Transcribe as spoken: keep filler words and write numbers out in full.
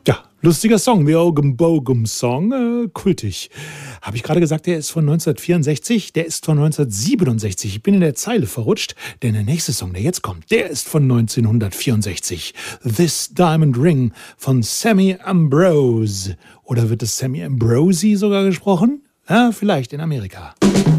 Ja, lustiger Song, The Ogham Bogham Song, äh, kultig. Habe ich gerade gesagt, der ist von neunzehnhundertvierundsechzig, der ist von neunzehnhundertsiebenundsechzig. Ich bin in der Zeile verrutscht, denn der nächste Song, der jetzt kommt, der ist von neunzehnhundertvierundsechzig. This Diamond Ring von Sammy Ambrose. Oder wird es Sammy Ambrosi sogar gesprochen? Ja, vielleicht in Amerika.